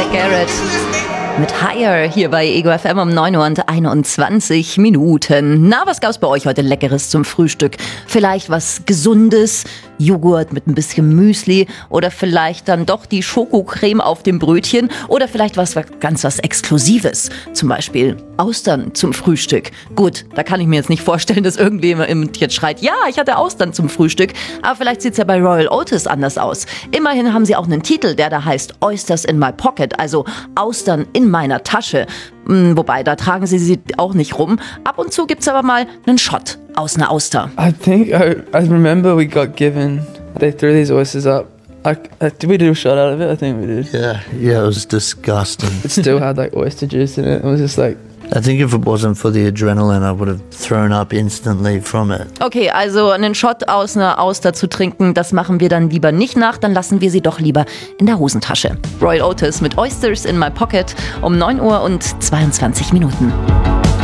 Garrett mit Higher hier bei Ego FM um 9 Uhr und 21 Minuten. Na, was gab's bei euch heute Leckeres zum Frühstück? Vielleicht was Gesundes, Joghurt mit ein bisschen Müsli oder vielleicht dann doch die Schokocreme auf dem Brötchen oder vielleicht was Exklusives, zum Beispiel Austern zum Frühstück. Gut, da kann ich mir jetzt nicht vorstellen, dass irgendjemand jetzt schreit, ja, ich hatte Austern zum Frühstück, aber vielleicht sieht's ja bei Royal Otis anders aus. Immerhin haben sie auch einen Titel, der da heißt Oysters in my pocket, also Austern in meiner Tasche. Wobei, da tragen sie auch nicht rum. Ab und zu gibt's aber mal einen Shot aus einer Auster. I think I remember we got given. They threw these oysters up. Did we do a shot out of it? I think we did. Yeah, it was disgusting. It still had like oyster juice in it. It was just like. I think if it wasn't for the adrenaline, I would have thrown up instantly from it. Okay, also einen Shot aus einer Auster zu trinken, das machen wir dann lieber nicht nach, dann lassen wir sie doch lieber in der Hosentasche. Royal Otis mit Oysters in my pocket um 9 Uhr und 22 Minuten.